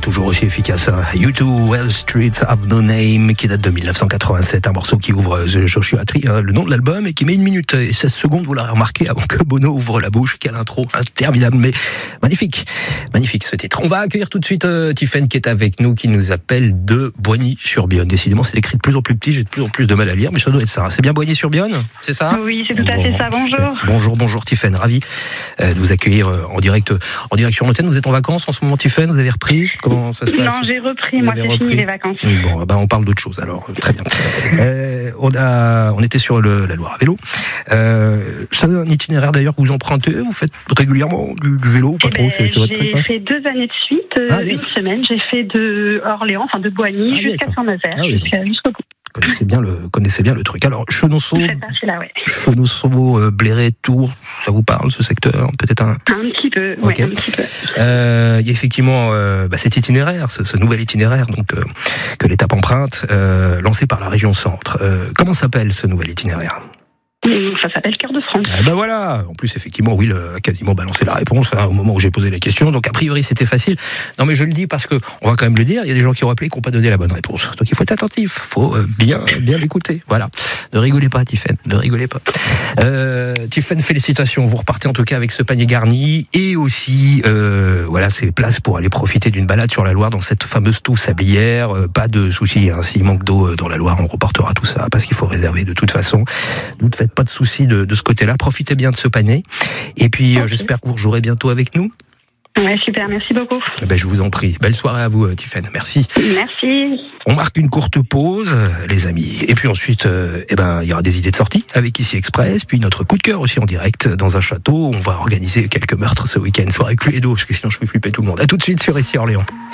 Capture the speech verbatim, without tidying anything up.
toujours aussi efficace. Hein. U deux, Well Streets Have No Name, qui date de dix-neuf cent quatre-vingt-sept, un morceau qui ouvre The Joshua Tree, hein, le nom de l'album, et qui met une minute et seize secondes, vous l'aurez remarqué, avant que Bono ouvre la bouche. Quelle intro interminable, mais magnifique. Magnifique ce titre. On va accueillir tout de suite euh, Tiffaine qui est avec nous, qui nous appelle de Boigny-sur-Bionne. Décidément, c'est écrit de plus en plus petit, j'ai de plus en plus de mal à lire, mais ça doit être ça. C'est bien Boigny-sur-Bionne, c'est ça? Oui, c'est tout à bon, fait ça. Bonjour. Bonjour, bonjour Tiffaine, ravi euh, de vous accueillir euh, en direct, en direct sur l'antenne. Vous êtes en vacances en ce moment, Tiffaine? Vous avez repris? Comment ça se passe? Non, j'ai repris. Moi, c'est repris. Fini les vacances. Bon, ben on parle d'autre chose alors. Très bien. euh, on a, on était sur le, la Loire à vélo. Euh, c'est un itinéraire d'ailleurs que vous empruntez. Vous faites régulièrement du, du vélo, pas eh trop. ben, C'est, c'est votre j'ai truc, fait deux années de suite, euh, ah, une yes. semaine. J'ai fait de Orléans, enfin de Boigny Ah, jusqu'à yes. Saint-Nazaire, Ah, oui, jusqu'à, jusqu'au bout. Connaissez bien le, connaissez bien le truc. Alors, Chenonceau, Cette partie-là, ouais. Chenonceau, euh, Bléré, Tours, ça vous parle ce secteur? Peut-être un. Un petit peu, Okay. ouais, un petit peu. Euh, il y a effectivement euh, bah, cet itinéraire, ce, ce nouvel itinéraire donc euh, que l'étape emprunte, euh, lancé par la région Centre. Euh, comment s'appelle ce nouvel itinéraire? Ça s'appelle Cœur de France. Ah ben voilà. En plus, effectivement, Will a quasiment balancé la réponse hein, au moment où j'ai posé la question. Donc, a priori, c'était facile. Non, mais je le dis parce que on va quand même le dire. Il y a des gens qui ont appelé et qui n'ont pas donné la bonne réponse. Donc, il faut être attentif. Il faut euh, bien, bien l'écouter. Voilà. Ne rigolez pas, Tiffaine. Ne rigolez pas. Euh, Tiffaine, félicitations. Vous repartez en tout cas avec ce panier garni et aussi, euh, voilà, c'est place pour aller profiter d'une balade sur la Loire dans cette fameuse toux sablière. Euh, pas de soucis. Hein, s'il manque d'eau dans la Loire, on reportera tout ça parce qu'il faut réserver de toute façon. Ne faites pas de soucis de, de ce côté-là. Profitez bien de ce panier. Et puis, okay. euh, j'espère que vous rejouerez bientôt avec nous. Ouais, super. Merci beaucoup. Eh ben, je vous en prie. Belle soirée à vous, euh, Tiffaine. Merci. Merci. On marque une courte pause, euh, les amis. Et puis ensuite, euh, eh ben, il y aura des idées de sortie avec Ici Express. Puis notre coup de cœur aussi en direct dans un château. On va organiser quelques meurtres ce week-end. Soirée Cluedo, parce que sinon je fais flipper tout le monde. À tout de suite sur Ici Orléans.